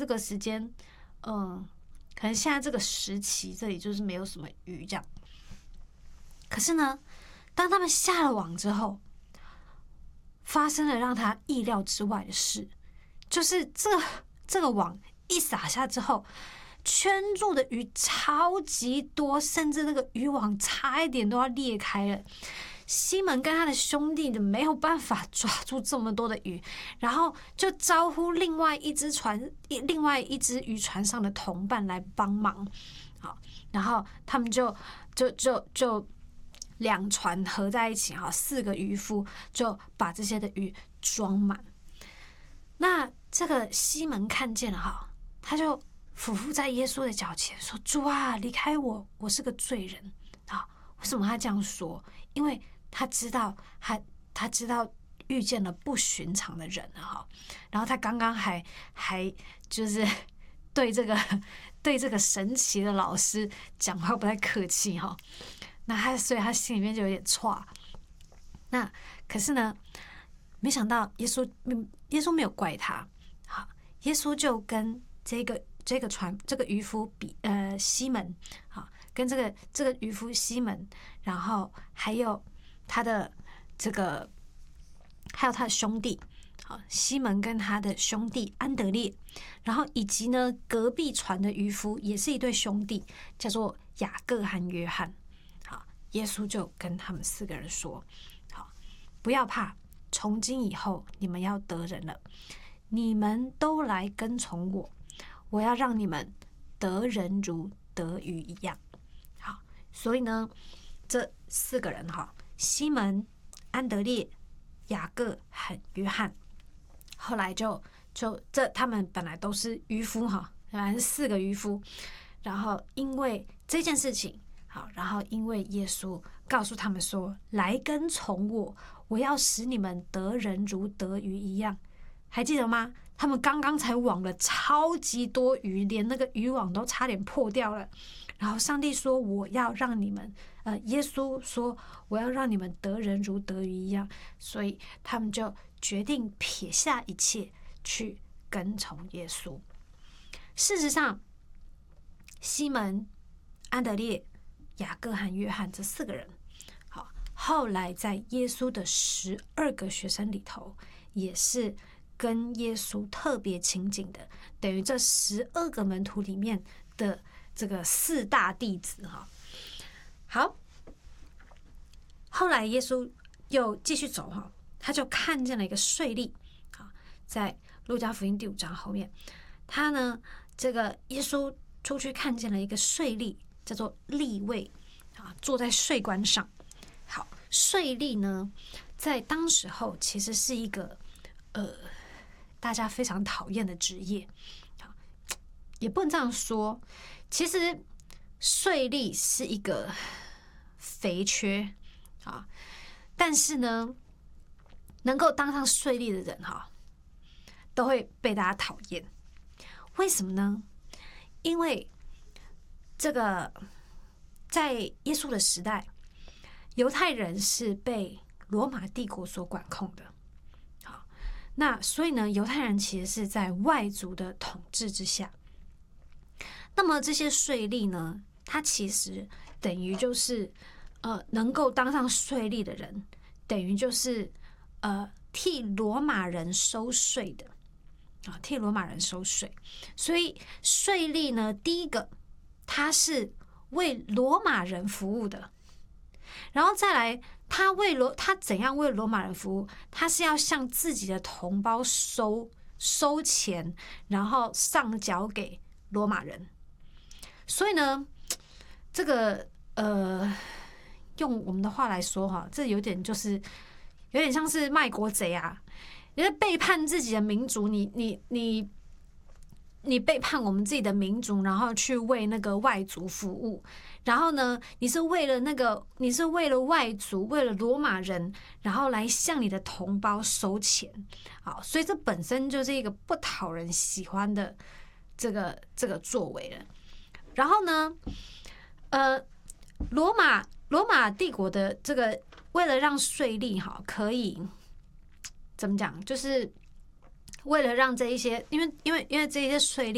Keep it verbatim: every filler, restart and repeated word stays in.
个时间，嗯，可能现在这个时期这里就是没有什么鱼这样。可是呢，当他们下了网之后，发生了让他意料之外的事，就是这个这个网一撒下之后，圈住的鱼超级多，甚至那个渔网差一点都要裂开了。西门跟他的兄弟就没有办法抓住这么多的鱼，然后就招呼另外一只船、另外一只渔船上的同伴来帮忙。好，然后他们就就就就两船合在一起，哈，四个渔夫就把这些的鱼装满。那这个西门看见了，哈，他就俯伏在耶稣的脚前说：“主啊，离开我，我是个罪人。”啊，为什么他这样说？因为他知道他他知道遇见了不寻常的人了哈，然后他刚刚还还就是对这个对这个神奇的老师讲话不太客气哈，那他所以他心里面就有点挫。那可是呢，没想到耶稣耶稣没有怪他，好，耶稣就跟这个这个船这个渔夫比呃西门，好，跟这个这个渔夫西门，然后还有他的这个，还有他的兄弟，好，西门跟他的兄弟安德烈，然后以及呢隔壁船的渔夫也是一对兄弟，叫做雅各和约翰。好，耶稣就跟他们四个人说：“好，不要怕，从今以后你们要得人了，你们都来跟从我，我要让你们得人如得鱼一样。”好，所以呢，这四个人哈。西门、安德烈、雅各和约翰，后来就就这他们本来都是渔夫哈，本来是四个渔夫，然后因为这件事情，好，然后因为耶稣告诉他们说：“来跟从我，我要使你们得人如得鱼一样。”还记得吗？他们刚刚才网了超级多鱼，连那个渔网都差点破掉了。然后上帝说：“我要让你们，呃，耶稣说我要让你们得人如得鱼一样。”所以他们就决定撇下一切去跟从耶稣。事实上，西门、安德烈、雅各和约翰这四个人，好，后来在耶稣的十二个学生里头，也是跟耶稣特别亲近的，等于这十二个门徒里面的这个四大弟子哈。好，后来耶稣又继续走哈，他就看见了一个税吏，啊，在路加福音第五章后面，他呢，这个耶稣出去看见了一个税吏，叫做利未啊，坐在税关上。好，税吏呢，在当时候其实是一个呃大家非常讨厌的职业，也不能这样说。其实税吏是一个肥缺啊，但是呢，能够当上税吏的人哈，都会被大家讨厌。为什么呢？因为这个在耶稣的时代，犹太人是被罗马帝国所管控的。好，那所以呢，犹太人其实是在外族的统治之下。那么这些税吏呢，他其实等于就是呃，能够当上税吏的人，等于就是呃替罗马人收税的啊，替罗马人收税。所以税吏呢，第一个他是为罗马人服务的，然后再来，他为罗他怎样为罗马人服务？他是要向自己的同胞收收钱，然后上缴给罗马人。所以呢，这个呃，用我们的话来说哈，这有点就是有点像是卖国贼啊！你是背叛自己的民族，你你你你背叛我们自己的民族，然后去为那个外族服务。然后呢，你是为了那个，你是为了外族，为了罗马人，然后来向你的同胞收钱。好，所以这本身就是一个不讨人喜欢的这个这个作为了。然后呢，呃，罗马罗马帝国的这个为了让税吏哈可以怎么讲，就是为了让这一些，因为因为因为这一些税吏。